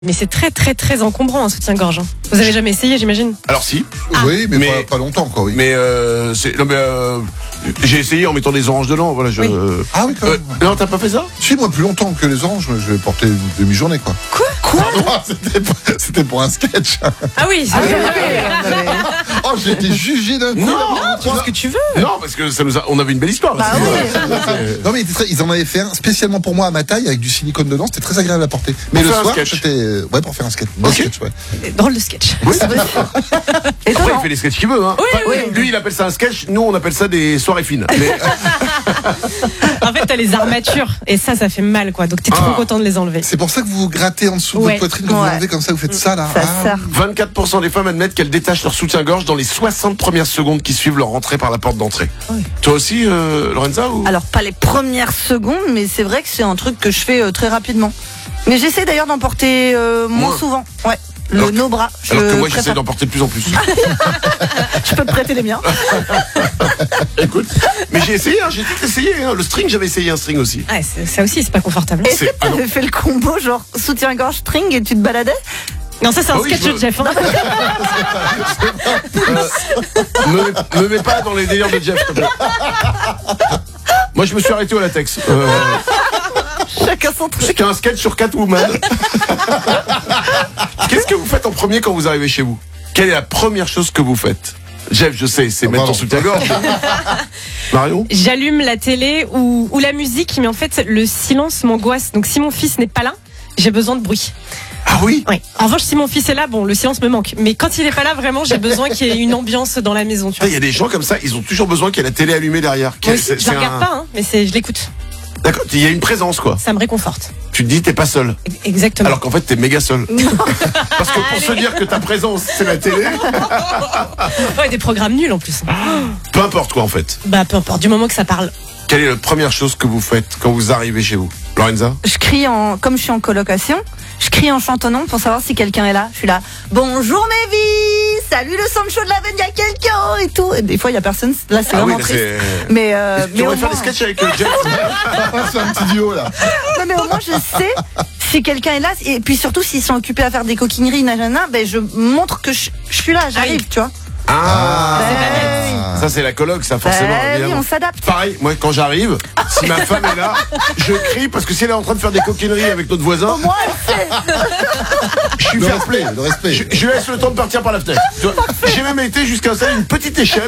Mais c'est très très très encombrant un soutien-gorge. Vous avez jamais essayé, j'imagine? Alors si. Oui, mais pas longtemps, quoi. Oui. Mais j'ai essayé en mettant des oranges dedans. Voilà, Oui. Ah oui, quand même. Non, t'as pas fait ça? Si, moi, plus longtemps que les oranges, je vais porter une demi-journée, quoi. Quoi? Pardon, c'était pour un sketch. Ah oui, c'est Oh, j'ai été jugé d'un coup. Non, tu vois ce que tu veux. Non, parce que on avait une belle histoire. Bah Non, mais ils en avaient fait un spécialement pour moi à ma taille avec du silicone dedans. C'était très agréable à porter. Mais Pour le faire un soir, sketch. c'était pour faire un sketch. Ok. Sketch, ouais. Drôle de sketch. Oui. Et toi, Après, il non fait les sketchs qu'il veut. Hein. Lui, il appelle ça un sketch. Nous, on appelle ça des soirées fines. Mais, En fait, t'as les armatures et ça fait mal, quoi. Donc t'es trop content de les enlever. C'est pour ça que vous vous grattez en dessous de Ouais. votre poitrine quand vous Ouais. l'enlevez comme ça, vous faites ça là. Ça Ah, sert. 24% des femmes admettent qu'elles détachent leur soutien-gorge dans les 60 premières secondes qui suivent leur rentrée par la porte d'entrée. Oui. Toi aussi, Lorenza ou... Alors, pas les premières secondes, mais c'est vrai que c'est un truc que je fais très rapidement. Mais j'essaie d'ailleurs d'en porter moins Moins. souvent. Ouais. Alors Nos bras. Alors que moi, j'essaie préfère. d'en porter de plus en plus. Je peux te prêter les miens. Écoute, mais j'ai essayé, j'ai tout essayé. Le string, j'avais essayé un string aussi. Ouais, ça aussi, c'est pas confortable. Est-ce que Ah non. t'avais fait le combo genre soutien-gorge string et tu te baladais? Non, ça c'est un Ah oui, sketch je de Jeff. Hein. Me mets pas dans les délires de Jeff. s'il te plaît. Moi, je me suis arrêté au latex. Chacun son truc. C'était un sketch sur Catwoman. Qu'est-ce que vous faites en premier quand vous arrivez chez vous? Quelle est la première chose que vous faites? Jeff, je sais, c'est mettre ton pardon. soutien-gorge. Marion? J'allume la télé ou la musique, mais en fait, le silence m'angoisse. Donc si mon fils n'est pas là, j'ai besoin de bruit. Ah oui? Oui. En revanche, si mon fils est là, bon, le silence me manque. Mais quand il est pas là, vraiment, j'ai besoin qu'il y ait une ambiance dans la maison. Tu vois. Il y a des gens comme ça, ils ont toujours besoin qu'il y ait la télé allumée derrière. Moi aussi, je la regarde pas, hein, mais je l'écoute. D'accord, il y a une présence, quoi. Ça me réconforte. Tu te dis, t'es pas seul. Exactement. Alors qu'en fait, t'es méga seul. Parce que pour se dire que ta présence, c'est la télé, Ouais, des programmes nuls en plus. peu importe quoi, en fait. Bah, peu importe, du moment que ça parle. Quelle est la première chose que vous faites quand vous arrivez chez vous? Lorenza? Je crie comme je suis en colocation, je crie en chantonnant pour savoir si quelqu'un est là. Je suis là. Bonjour mes vies, salut le Sancho de la veine, y a quelqu'un et tout. Et des fois il y a personne. Là c'est vraiment là, triste. c'est... Mais Tu mais devrais au faire moins, des sketchs avec Jeff. c'est un petit duo là. non, mais au moins je sais si quelqu'un est là. Et puis surtout s'ils sont occupés à faire des coquineries, nanana, ben je montre que je suis là, j'arrive, tu vois. Ah, Ben, ça c'est la coloc, ça forcément. ben oui, évidemment. on s'adapte. Pareil, moi quand j'arrive, si ma femme est là, je crie parce que si elle est en train de faire des coquineries avec notre voisin, Moi elle fait. je suis Le fair respect, play. le respect. Je laisse le temps de partir par la fenêtre. Tu vois, j'ai même été jusqu'à ça, une petite échelle.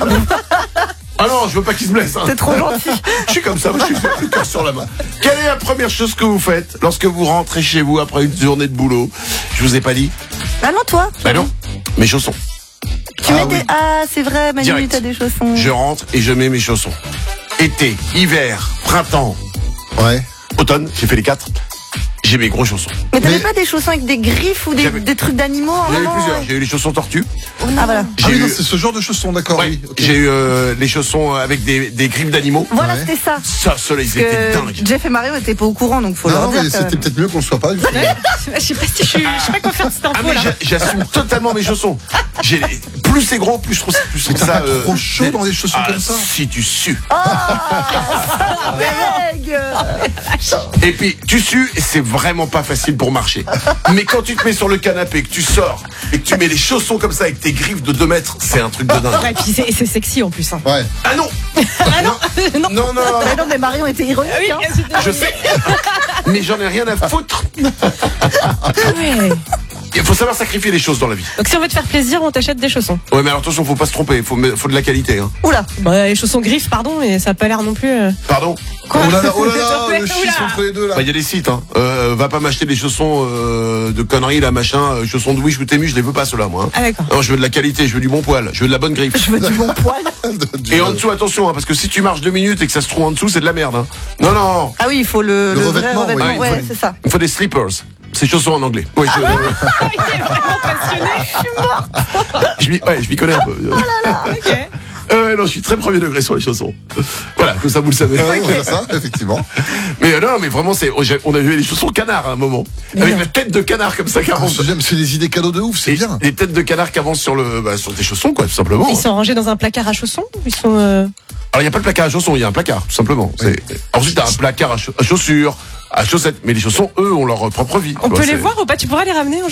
Ah non, je veux pas qu'il se blesse. Hein. T'es trop gentil. Je suis comme ça, moi je suis le cœur sur la main. Quelle est la première chose que vous faites lorsque vous rentrez chez vous après une journée de boulot? Je vous ai pas dit? Ah non toi. Bah non, mes chaussons. Tu mets des. Ah c'est vrai, Manu, Direct. t'as des chaussons. Je rentre et je mets mes chaussons. Été, hiver, printemps, Ouais. automne, j'ai fait les 4. J'ai mes gros chaussons. Mais t'avais Mais- pas des chaussons avec des griffes ou J'avais- des trucs d'animaux en J'en ai eu moment, plusieurs. ouais. J'ai eu les chaussons tortues. Ah voilà. Ah J'ai oui, non, eu, c'est ce genre de chaussons, d'accord. ouais, Oui. ok. j'ai eu les chaussons avec des griffes d'animaux. Voilà, Ouais. c'était ça. Ça, ceux-là, ils Parce étaient que dingues. Jeff et Mario étaient pas au courant, donc faut Non, leur dire. mais quand c'était même. peut-être mieux qu'on le soit pas. justement. Je sais pas si je sais pas quoi faire de cette Ah info mais là. j'assume totalement mes chaussons. Plus c'est gros, plus je trouve Mais t'as ça. pas trop chaud dans des chaussons comme ça. Si tu sues. Beg. Et puis tu sues et c'est vraiment pas facile pour marcher. Mais quand tu te mets sur le canapé, que tu sors et que tu mets les chaussons comme ça avec tes griffes de 2 mètres, c'est un truc de dingue. Ouais, puis c'est sexy en plus. Hein. Ouais. Ah non. Ah non, non. Non, non, Mais non, mais Marion était ironique. Ah oui, hein. je sais. Mais j'en ai rien à foutre. ouais. Il faut savoir sacrifier les choses dans la vie. Donc si on veut te faire plaisir, on t'achète des chaussons. Ouais, mais alors attention, faut pas se tromper. Faut de la qualité. Hein. Oula. Bah, les chaussons griffes, pardon, mais ça a pas l'air non plus. Pardon. Quoi Oh là là, le Oula. schiste entre les deux là. Bah, y a des sites, hein. Va pas m'acheter des chaussons de conneries, là, machin. Chaussons de Wish ou Tému, je les veux pas, ceux-là, moi. Hein. Ah d'accord. Non, je veux de la qualité, je veux du bon poil, je veux de la bonne griffe. Je veux du bon poil. Et en dessous, attention, hein, parce que si tu marches 2 minutes et que ça se trouve en dessous, c'est de la merde. Hein. Non, non, Ah oui, il faut le vrai revêtement, revêtement. oui, Ouais, c'est ça. il faut des slippers. C'est chaussons en anglais. Oui, Il est vraiment passionné. je m'y connais un peu. Ok. Non, je suis très premier degré sur les chaussons. Voilà, comme ça vous le savez. Ouais, ouais, ça, effectivement. Mais non, mais vraiment, on a vu les chaussons canards à un moment. Avec la tête de canard comme ça qui Ah, avance. j'aime, c'est des idées cadeaux de ouf, c'est Et bien. les têtes de canard qui avancent sur tes chaussons, quoi, tout simplement. Ils sont rangés dans un placard à chaussons ou ils sont Alors, il n'y a pas de placard à chaussons, il y a un placard, tout simplement. Ensuite, tu as un placard à chaussures, à chaussettes. Mais les chaussons, eux, ont leur propre vie. On Tu vois, peut les c'est- voir ou pas? Tu pourras les ramener